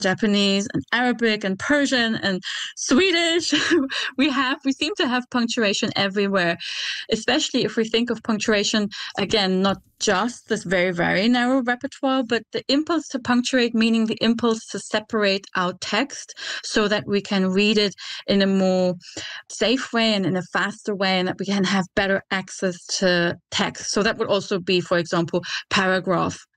Japanese and Arabic and Persian and Swedish. We seem to have punctuation everywhere, especially if we think of punctuation, again, not just this very, very narrow repertoire, but the impulse to punctuate, meaning the impulse to separate out text so that we can read it in a more safe way and in a faster way, and that we can have better access to text. So that would also be, for example, paragraph